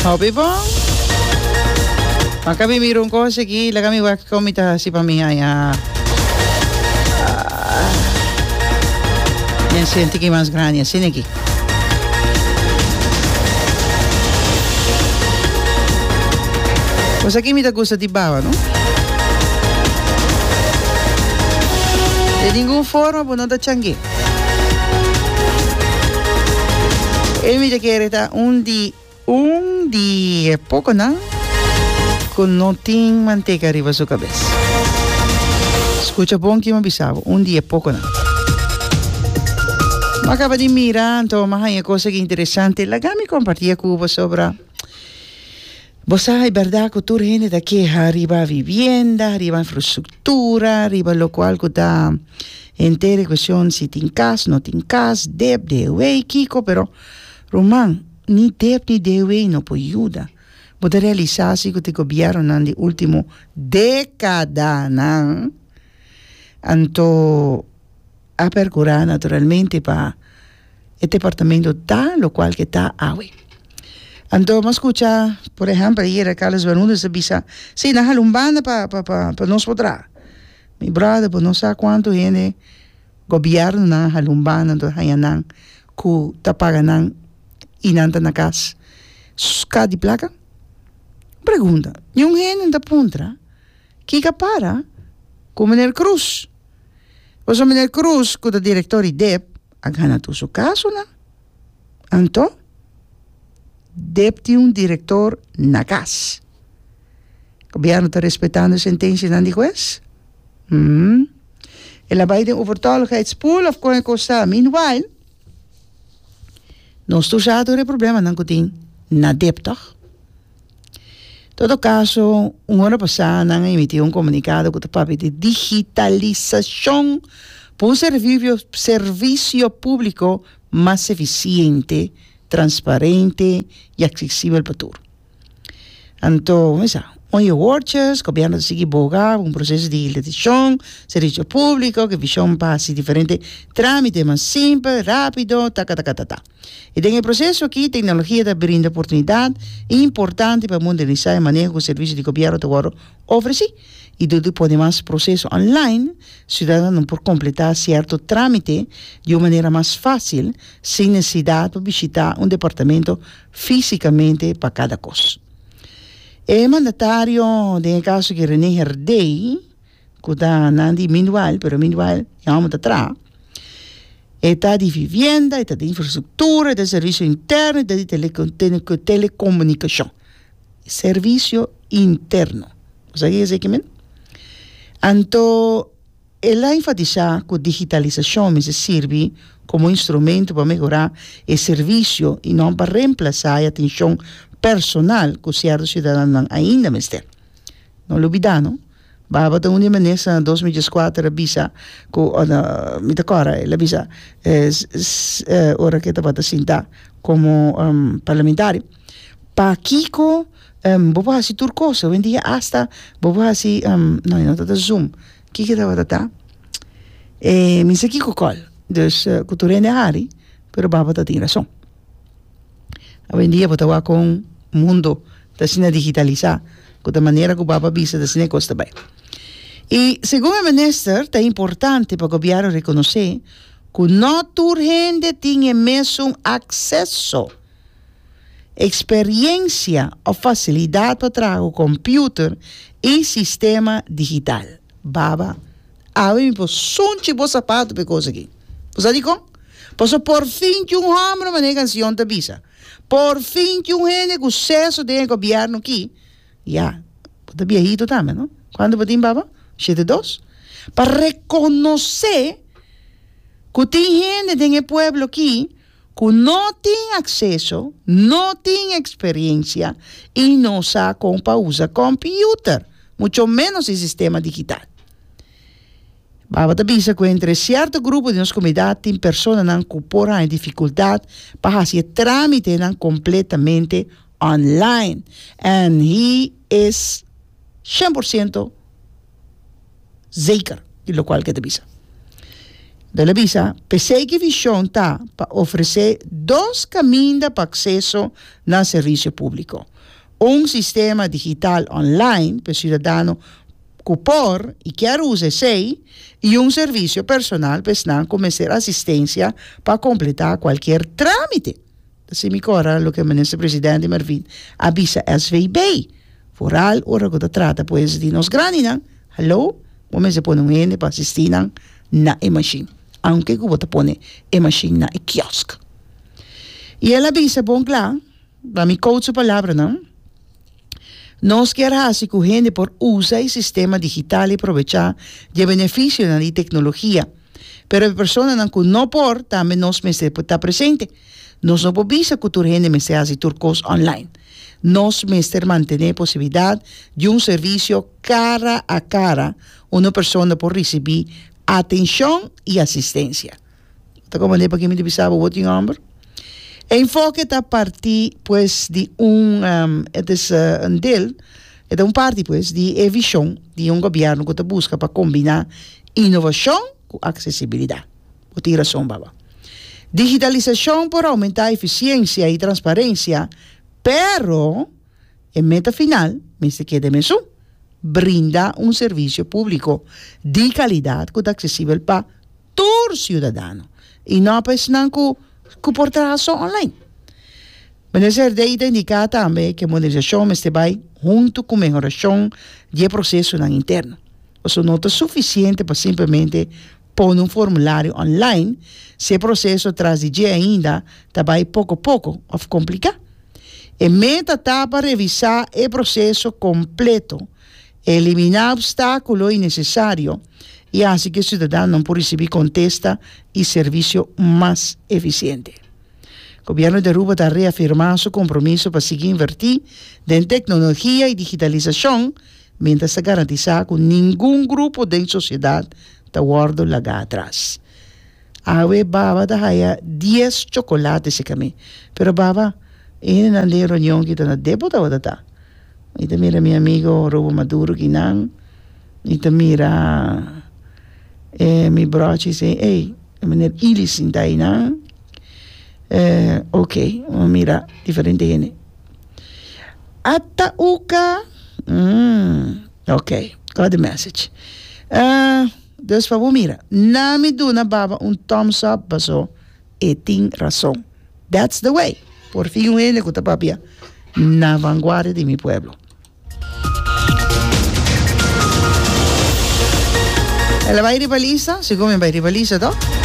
Hopi po. Makabi mayroon ko sige lagami wak komita si pamihaya. Yan siente que más grande sineki. Pues aquí me gusta ti baba, ¿no? De ninguna forma pues no te changue. Él me quiere estar un día poco, ¿no? Con no tiene manteca arriba de su cabeza. Escucha bon que me avisaba, un día poco, ¿no? Me acaba de mirar, más hay cosa que interesante. La gami compartía Cuba sobre... Vos sabés, ¿verdad? Que tú gente de aquí arriba vivienda, arriba infraestructura, arriba lo cual que está entera cuestión si tin cas, no tin cas, deb, de Kiko, pero Román, ni deb ni de no puede ayudar. Vos realizar si que te gobierno en la última década, ¿no? Anto a percurar naturalmente para el departamento tal, lo cual que está ahí. Ando mas escucha, por ejemplo, ayer Carlos Bermúdez se avisa, sí, na halumbanda pa nos podrá. Mi brother, pues no sé cuánto viene gobierno na halumbanda, entonces hayanan, ku tapaganan, inanta na casa. Ska di placa? Pregunta, y un gen da puntra, kika para, ku meneer Cruz. Pues o meneer Cruz, ku da director IDEP, agana tu su caso na. Anto? Deputy un director nagas. O gobierno está respetando sentencia de die juez. En la beide overtaligheidspool of kon costa. Meanwhile, nos tu já do problema não cotin na deputy. Todo caso, hora passada emitiu comunicado com o papo de digitalização para um serviço público mais eficiente, transparente y accesible para todos. Entonces, hoy watches, gobierno sigue boga un proceso de digitalización, servicio público, que visión pase diferentes trámites más simple, rápido, ta. Y en el proceso aquí, tecnología te brinda oportunidad importante para modernizar el manejo del servicio de gobierno de ahora ofrece. Y tú puedes más proceso online, ciudadanos por completar cierto trámite de una manera más fácil, sin necesidad de visitar un departamento físicamente para cada cosa. El mandatario, en el caso que René Herdey, que está Nandi Meanwhile, pero Meanwhile, ya vamos atrás, está de vivienda, está de infraestructura, está de servicio interno, está de telecomunicación. Servicio interno. O sea, ¿qué es eso? Anto, ela enfatiza que a digitalização se sirve como instrumento para melhorar o serviço e não para reemplazar a atenção personal que certos cidadãos ainda me têm. Não olvidar, não? Baba da uma maneira, em 2004, avisa que, me decora, ela avisa, ora que estava a sentar como parlamentário, para Kiko, vou fazer tudo coisa, hoje em dia hasta vou fazer, não está Zoom, que estava a dar, me sei que cocol, dus cultura é hari, pero baba tem razão. Hoje em dia vou estar com o mundo da cena digitalizar, com a maneira que o baba visa da cena costa bem. E segundo o ministro, é importante para o governo reconhecer que não toda gente tem mesmo acesso experiência ou facilidade para trabalhar o computer e sistema digital. Baba, a mim por sonte bo sapato por coisa aqui. Você digo? Posso por fim de homem maneira canção da visa. Por fim de gente com sucesso de governo aqui. Já, pode viajito também, não? Quando botin baba? 72. Para reconhecer que tem gente no pueblo aqui que não tem acesso, não tem experiência e não sabe como usar computer, muito menos o sistema digital. Baba te bisa que entre certo grupo de nossa comunidade tem pessoas que porem dificuldade para fazer trâmite completamente online. And he is 100% zeker, de lo cual que te bisa. de la visa, persegue visión está para ofrecer dos caminos para acceso al servicio público. Un sistema digital online para ciudadanos que por y quiere usar y un servicio personal para comenzar asistencia para completar cualquier trámite. Así me corre lo que el ministro presidente Marvin avisa SVB. Vooral ora que trata pues de nos granina. Hallo, vamos a poner un gente para asistir na machine. Aunque que te pone machine na kiosk. Y él avisa bon claro, para mi coach su palabra, ¿no? Nos quiere hacer que gente por usar el sistema digital y aprovechar de beneficio de la tecnología. Pero la persona que no por también nos está presente. Nos no podemos que tu gente me se hace turcos online. Nos mester mantener posibilidad de un servicio cara a cara, una persona por recibir atención y asistencia. ¿Está como para que me divisaba voting number? El enfoque está a partir pues de un parte pues de visión de un gobierno que busca para combinar innovación con accesibilidad. O tiene razón, baba. Digitalización para aumentar eficiencia y transparencia, pero en meta final, me se quede meso, brinda un servicio público de calidad que es accesible para todo ciudadano y no pues que por trazo online. Pero ser de indicar también que modernización este va junto con mejoración de proceso interno. O sea, no es suficiente para simplemente poner un formulario online se el proceso tras de ainda vai poco a poco a complicar. En meta está para revisar el proceso completo, eliminar obstáculos innecesarios y así que el ciudadano no puede recibir contesta y servicio más eficiente. El gobierno de Aruba está reafirmando su compromiso para seguir invertir en tecnología y digitalización mientras se garantiza que ningún grupo de la sociedad está guardando la atrás. Awe baba da haya 10 chocolates se kami. Pero baba, en la reunión que está deputa o data. Y te mira mi amigo Robo Maduro Ginang. Y te mira mi broche y dice, hey, meneer Ilis in Daina. Ok, mira, diferente gente. Ata uka. Ok, got the message. Dus van mira, na mi duna baba un thumbs up baso e ting razón. That's the way. Por fin un ene kuta papia na vanguardia de mi pueblo. El baile paliza, si come baile paliza, ¿no?